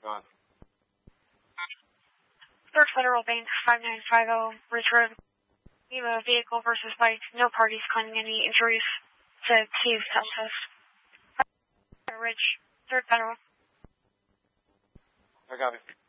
Gone. 3rd Federal Bank, 5950 Ridge Road. You have a vehicle versus bike. No parties claiming any injuries. To Steve Santos. Ridge, 3rd Federal. I got it.